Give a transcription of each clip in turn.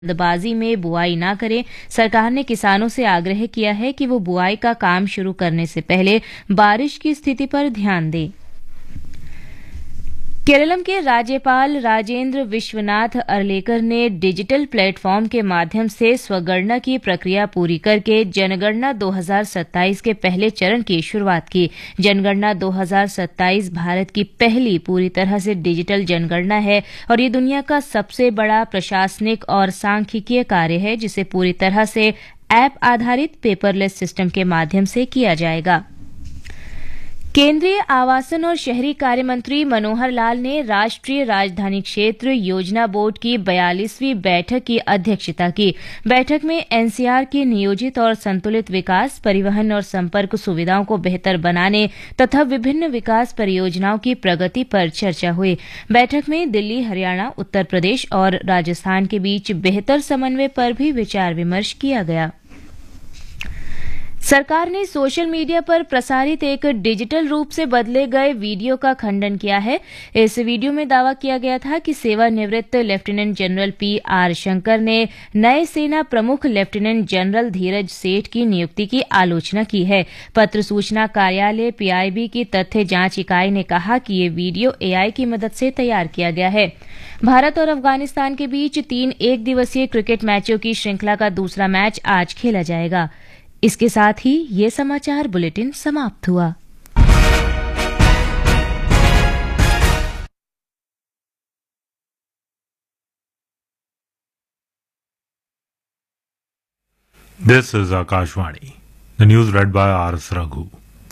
जल्दबाजी में बुआई न करें। सरकार ने किसानों से आग्रह किया है कि वो बुआई का काम शुरू करने से पहले बारिश की स्थिति पर ध्यान दें। केरलम के राज्यपाल राजेंद्र विश्वनाथ अर्लेकर ने डिजिटल प्लेटफॉर्म के माध्यम से स्वगणना की प्रक्रिया पूरी करके जनगणना 2027 के पहले चरण की शुरुआत की। जनगणना 2027 भारत की पहली पूरी तरह से डिजिटल जनगणना है और ये दुनिया का सबसे बड़ा प्रशासनिक और सांख्यिकीय कार्य है, जिसे पूरी तरह से ऐप आधारित पेपरलेस सिस्टम के माध्यम से किया जाएगा। केंद्रीय आवासन और शहरी कार्य मंत्री मनोहर लाल ने राष्ट्रीय राजधानी क्षेत्र योजना बोर्ड की 42वीं बैठक की अध्यक्षता की। बैठक में एनसीआर के नियोजित और संतुलित विकास, परिवहन और संपर्क सुविधाओं को बेहतर बनाने तथा विभिन्न विकास परियोजनाओं की प्रगति पर चर्चा हुई। बैठक में दिल्ली, हरियाणा, उत्तर प्रदेश और राजस्थान के बीच बेहतर समन्वय पर भी विचार विमर्श किया गया। सरकार ने सोशल मीडिया पर प्रसारित एक डिजिटल रूप से बदले गए वीडियो का खंडन किया है। इस वीडियो में दावा किया गया था कि सेवानिवृत्त लेफ्टिनेंट जनरल PR शंकर ने नए सेना प्रमुख लेफ्टिनेंट जनरल धीरज सेठ की नियुक्ति की आलोचना की है। पत्र सूचना कार्यालय PIB की तथ्य जांच इकाई ने कहा कि ये वीडियो AI की मदद से तैयार किया गया है। भारत और अफगानिस्तान के बीच 3 एकदिवसीय क्रिकेट मैचों की श्रृंखला का दूसरा मैच आज खेला जाएगा। इसके साथ ही ये समाचार बुलेटिन समाप्त हुआ। This is Akashvani. The news read by R.S. Raghu.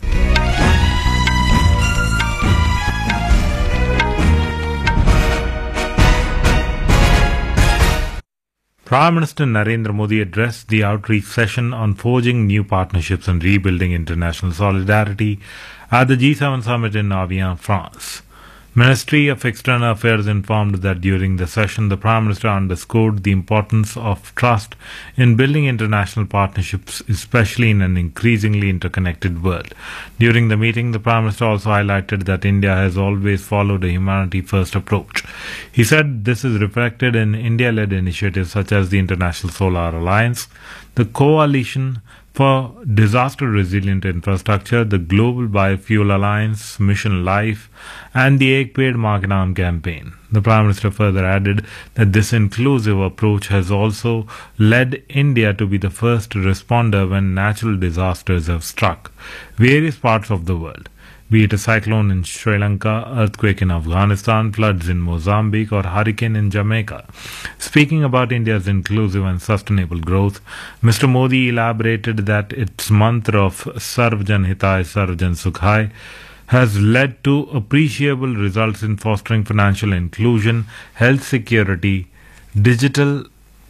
Prime Minister Narendra Modi addressed the outreach session on forging new partnerships and rebuilding international solidarity at the G7 summit in Avian, France. Ministry of External Affairs informed that during the session, the Prime Minister underscored the importance of trust in building international partnerships, especially in an increasingly interconnected world. During the meeting, the Prime Minister also highlighted that India has always followed a humanity-first approach. He said this is reflected in India-led initiatives such as the International Solar Alliance, the Coalition for Disaster-Resilient Infrastructure, the Global Biofuel Alliance, Mission Life, and the Ek Ped Maa Ke Naam campaign. The Prime Minister further added that this inclusive approach has also led India to be the first responder when natural disasters have struck various parts of the world, be it a cyclone in Sri Lanka, earthquake in Afghanistan, floods in Mozambique, or hurricane in Jamaica. Speaking about India's inclusive and sustainable growth, Mr. Modi elaborated that its mantra of Sarvjan Hitai Sarvjan Sukhai has led to appreciable results in fostering financial inclusion, health security, digital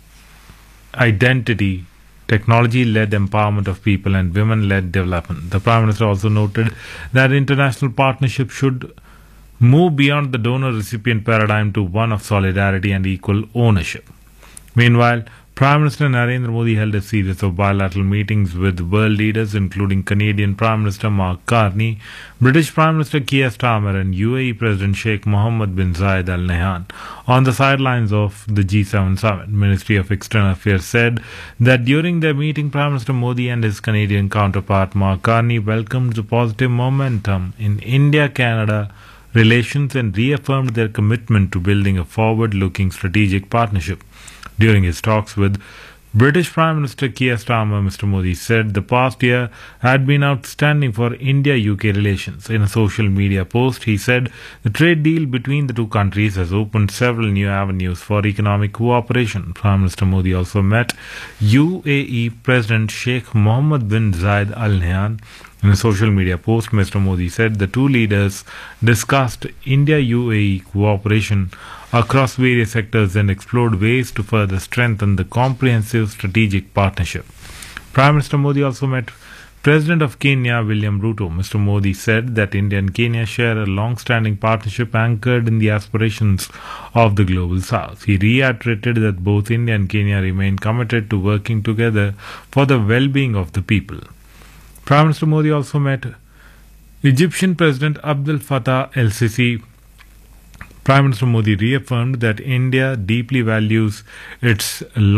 identity, technology-led empowerment of people, and women-led development. The Prime Minister also noted that international partnership should move beyond the donor-recipient paradigm to one of solidarity and equal ownership. Meanwhile, Prime Minister Narendra Modi held a series of bilateral meetings with world leaders, including Canadian Prime Minister Mark Carney, British Prime Minister Keir Starmer, and UAE President Sheikh Mohammed bin Zayed Al Nahyan on the sidelines of the G7 summit. Ministry of External Affairs said that during their meeting, Prime Minister Modi and his Canadian counterpart Mark Carney welcomed the positive momentum in India-Canada relations and reaffirmed their commitment to building a forward-looking strategic partnership. During his talks with British Prime Minister Keir Starmer, Mr. Modi said the past year had been outstanding for India-UK relations. In a social media post, he said the trade deal between the two countries has opened several new avenues for economic cooperation. Prime Minister Modi also met UAE President Sheikh Mohammed bin Zayed Al Nahyan. In a social media post, Mr. Modi said the two leaders discussed India-UAE cooperation across various sectors and explored ways to further strengthen the comprehensive strategic partnership. Prime Minister Modi also met President of Kenya, William Ruto. Mr. Modi said that India and Kenya share a long-standing partnership anchored in the aspirations of the Global South. He reiterated that both India and Kenya remain committed to working together for the well-being of the people. Prime Minister Modi also met Egyptian President Abdel Fattah el-Sisi, Prime Minister Modi reaffirmed that India deeply values its